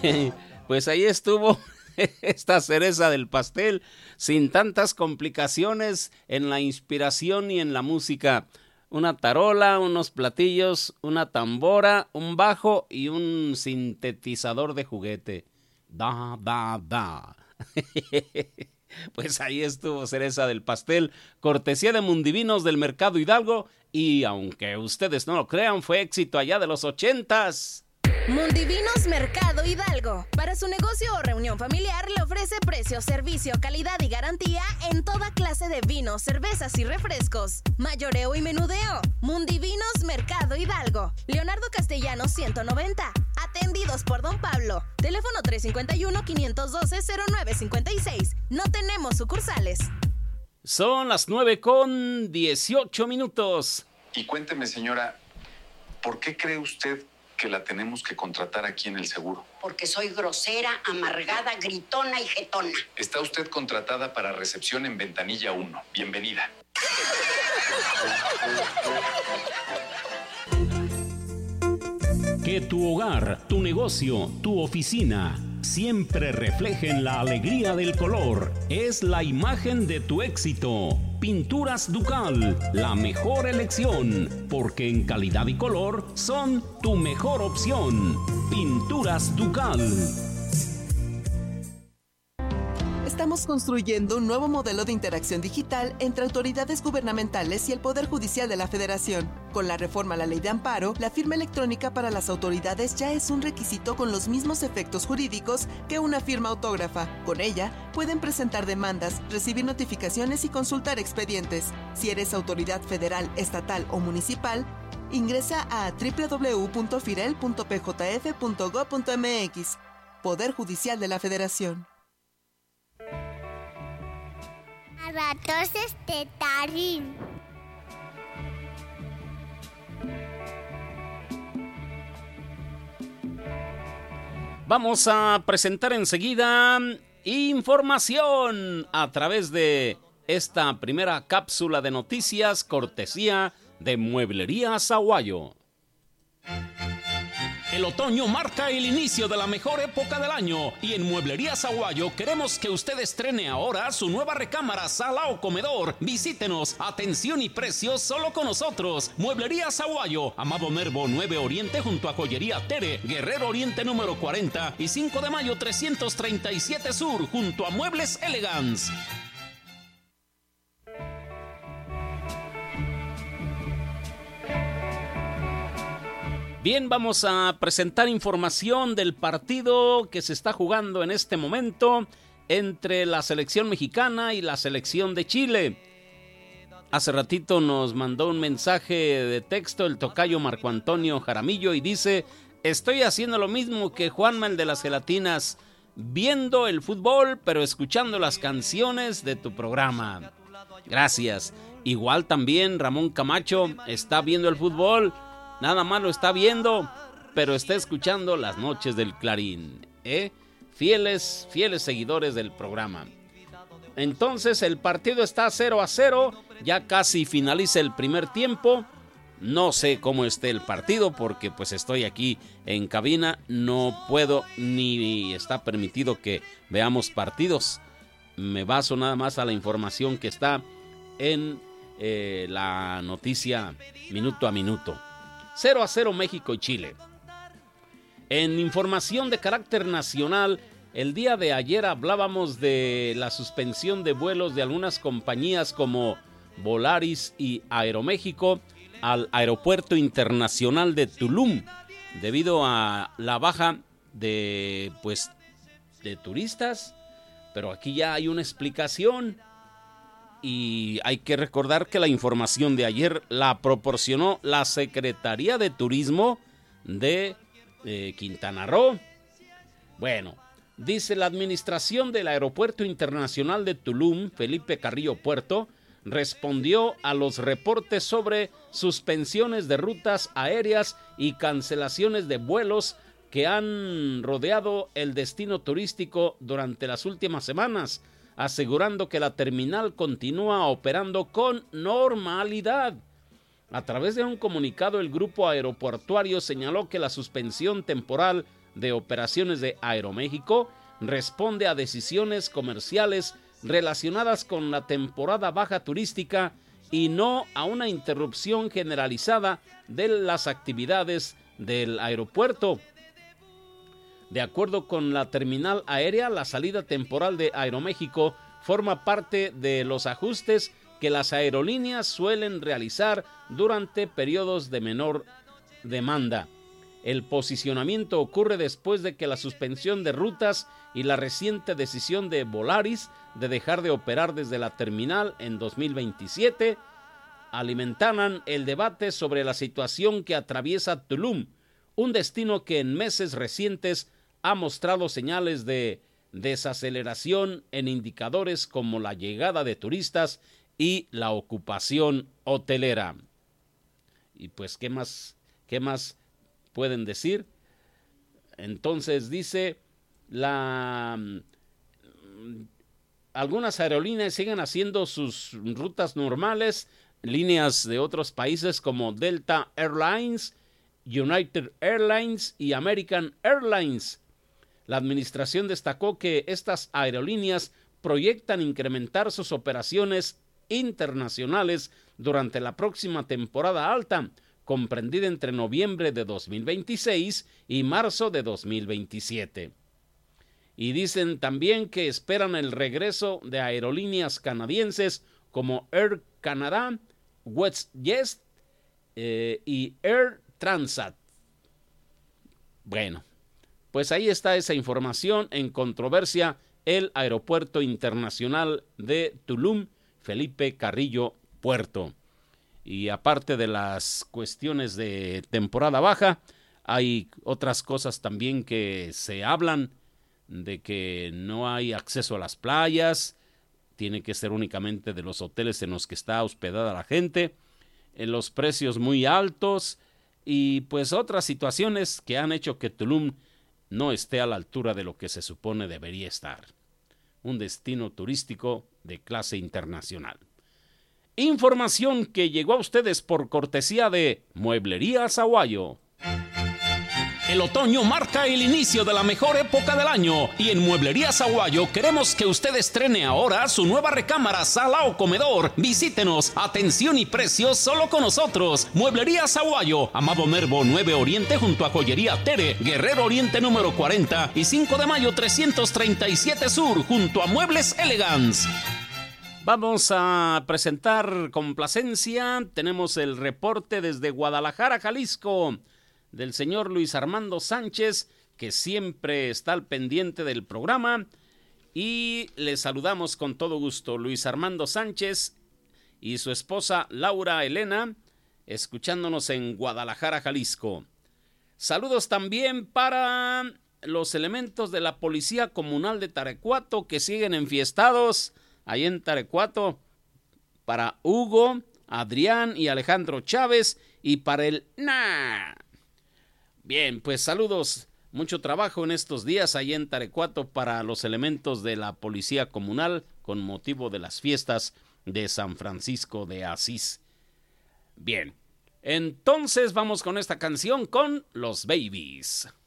Pues ahí estuvo esta cereza del pastel, sin tantas complicaciones en la inspiración y en la música. Una tarola, unos platillos, una tambora, un bajo y un sintetizador de juguete. Da, da, da. Pues ahí estuvo cereza del pastel, cortesía de Mundivinos del Mercado Hidalgo, y aunque ustedes no lo crean, fue éxito allá de los 80s. Mundivinos Mercado Hidalgo. Para su negocio o reunión familiar le ofrece precio, servicio, calidad y garantía en toda clase de vinos, cervezas y refrescos. Mayoreo y menudeo. Mundivinos Mercado Hidalgo. Leonardo Castellanos 190. Atendidos por Don Pablo. Teléfono 351-512-0956. No tenemos sucursales. Son las 9:18. Y cuénteme, señora, ¿por qué cree usted que la tenemos que contratar aquí en el seguro? Porque soy grosera, amargada, gritona y jetona. Está usted contratada para recepción en Ventanilla 1. Bienvenida. Que tu hogar, tu negocio, tu oficina siempre reflejen la alegría del color. Es la imagen de tu éxito. Pinturas Ducal, la mejor elección, porque en calidad y color son tu mejor opción. Pinturas Ducal. Estamos construyendo un nuevo modelo de interacción digital entre autoridades gubernamentales y el Poder Judicial de la Federación. Con la reforma a la Ley de Amparo, la firma electrónica para las autoridades ya es un requisito con los mismos efectos jurídicos que una firma autógrafa. Con ella, pueden presentar demandas, recibir notificaciones y consultar expedientes. Si eres autoridad federal, estatal o municipal, ingresa a www.firel.pjf.gov.mx. Poder Judicial de la Federación. Abatoses de Tarín. Vamos a presentar enseguida información a través de esta primera cápsula de noticias, cortesía de Mueblería Sahuayo. El otoño marca el inicio de la mejor época del año y en Mueblería Sahuayo queremos que usted estrene ahora su nueva recámara, sala o comedor. Visítenos, atención y precios solo con nosotros. Mueblería Sahuayo, Amado Nervo 9 Oriente junto a Joyería Tere, Guerrero Oriente número 40 y 5 de mayo 337 Sur junto a Muebles Elegance. Bien, vamos a presentar información del partido que se está jugando en este momento entre la selección mexicana y la selección de Chile. Hace ratito nos mandó un mensaje de texto el tocayo Marco Antonio Jaramillo y dice: estoy haciendo lo mismo que Juanma el de las gelatinas, viendo el fútbol pero escuchando las canciones de tu programa. Gracias. Igual también Ramón Camacho está viendo el fútbol. Nada más lo está viendo, pero está escuchando las noches del Clarín, Fieles seguidores del programa. Entonces el partido está 0-0, ya casi finaliza el primer tiempo. No sé cómo esté el partido porque pues estoy aquí en cabina, no puedo ni está permitido que veamos partidos. Me baso nada más a la información que está en la noticia minuto a minuto. 0-0 México y Chile. En información de carácter nacional, el día de ayer hablábamos de la suspensión de vuelos de algunas compañías como Volaris y Aeroméxico al Aeropuerto Internacional de Tulum debido a la baja de turistas, pero aquí ya hay una explicación. Y hay que recordar que la información de ayer la proporcionó la Secretaría de Turismo de Quintana Roo. Bueno, dice la administración del Aeropuerto Internacional de Tulum, Felipe Carrillo Puerto, respondió a los reportes sobre suspensiones de rutas aéreas y cancelaciones de vuelos que han rodeado el destino turístico durante las últimas semanas, asegurando que la terminal continúa operando con normalidad. A través de un comunicado, el grupo aeroportuario señaló que la suspensión temporal de Operaciones de Aeroméxico responde a decisiones comerciales relacionadas con la temporada baja turística y no a una interrupción generalizada de las actividades del aeropuerto. De acuerdo con la terminal aérea, la salida temporal de Aeroméxico forma parte de los ajustes que las aerolíneas suelen realizar durante periodos de menor demanda. El posicionamiento ocurre después de que la suspensión de rutas y la reciente decisión de Volaris de dejar de operar desde la terminal en 2027 alimentaran el debate sobre la situación que atraviesa Tulum, un destino que en meses recientes ha mostrado señales de desaceleración en indicadores como la llegada de turistas y la ocupación hotelera. Y pues, ¿qué más pueden decir? Entonces dice, algunas aerolíneas siguen haciendo sus rutas normales, líneas de otros países como Delta Airlines, United Airlines y American Airlines. La administración destacó que estas aerolíneas proyectan incrementar sus operaciones internacionales durante la próxima temporada alta, comprendida entre noviembre de 2026 y marzo de 2027. Y dicen también que esperan el regreso de aerolíneas canadienses como Air Canada, WestJet y Air Transat. Bueno, pues ahí está esa información. En controversia, el Aeropuerto Internacional de Tulum, Felipe Carrillo Puerto. Y aparte de las cuestiones de temporada baja, hay otras cosas también que se hablan de que no hay acceso a las playas, tiene que ser únicamente de los hoteles en los que está hospedada la gente, en los precios muy altos y pues otras situaciones que han hecho que Tulum no esté a la altura de lo que se supone debería estar. Un destino turístico de clase internacional. Información que llegó a ustedes por cortesía de Mueblería Sahuayo. El otoño marca el inicio de la mejor época del año y en Mueblería Sahuayo queremos que usted estrene ahora su nueva recámara, sala o comedor. Visítenos, atención y precios solo con nosotros. Mueblería Sahuayo, Amado Nervo 9 Oriente junto a Joyería Tere, Guerrero Oriente número 40 y 5 de mayo 337 Sur junto a Muebles Elegance. Vamos a presentar complacencia. Tenemos el reporte desde Guadalajara, Jalisco, del señor Luis Armando Sánchez, que siempre está al pendiente del programa. Y le saludamos con todo gusto. Luis Armando Sánchez y su esposa Laura Elena, escuchándonos en Guadalajara, Jalisco. Saludos también para los elementos de la Policía Comunal de Tarecuato que siguen enfiestados ahí en Tarecuato, para Hugo, Adrián y Alejandro Chávez, y para el Bien, pues saludos, mucho trabajo en estos días ahí en Tarecuato para los elementos de la Policía Comunal con motivo de las fiestas de San Francisco de Asís. Bien, entonces vamos con esta canción con Los Babies.